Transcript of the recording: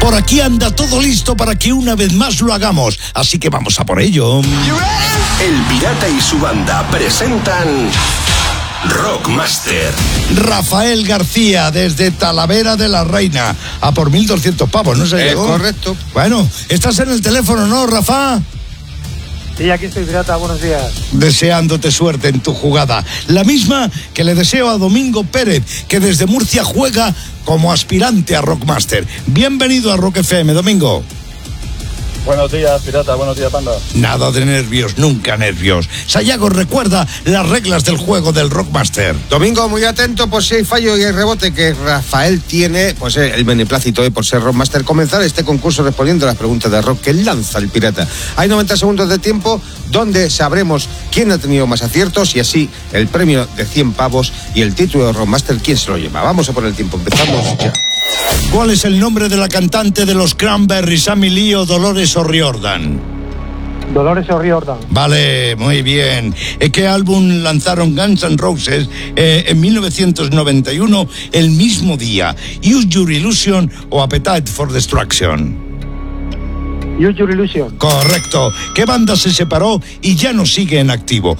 Por aquí anda todo listo para que una vez más lo hagamos, así que vamos a por ello. El Pirata y su banda presentan Rockmaster. Rafael García, desde Talavera de la Reina, a por 1.200 pavos, ¿no se llegó? Correcto. Bueno, estás en el teléfono, ¿no, Rafa? Sí, aquí estoy, Pirata, buenos días. Deseándote suerte en tu jugada. La misma que le deseo a Domingo Pérez, que desde Murcia juega como aspirante a Rockmaster. Bienvenido a Rock FM, Domingo. Buenos días, Pirata, buenos días, Panda. Nada de nervios, nunca nervios. Sayago recuerda las reglas del juego del Rockmaster. Domingo, muy atento por si hay fallo y hay rebote, que Rafael tiene pues el beneplácito por ser Rockmaster. Comenzar este concurso respondiendo a las preguntas de rock que lanza el Pirata. Hay 90 segundos de tiempo donde sabremos quién ha tenido más aciertos y así el premio de 100 pavos y el título de Rockmaster, quién se lo lleva. Vamos a por el tiempo, empezamos ya. ¿Cuál es el nombre de la cantante de los Cranberries, Amy Lee o Dolores O'Riordan? Dolores O'Riordan. Vale, muy bien. ¿Qué álbum lanzaron Guns N' Roses en 1991, el mismo día? Use Your Illusion o Appetite for Destruction. Use Your Illusion. Correcto. ¿Qué banda se separó y ya no sigue en activo?